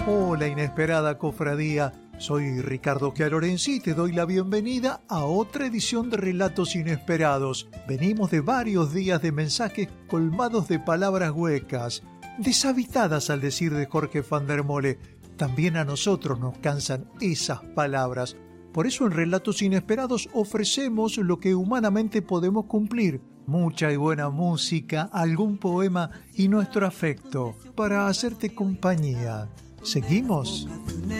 Hola, inesperada cofradía. Soy Ricardo Chiarorenzi y te doy la bienvenida a otra edición de Relatos Inesperados. Venimos de varios días de mensajes colmados de palabras huecas, deshabitadas al decir de Jorge van der Mole. También a nosotros nos cansan esas palabras. Por eso en Relatos Inesperados ofrecemos lo que humanamente podemos cumplir: mucha y buena música, algún poema y nuestro afecto para hacerte compañía. ¿Seguimos?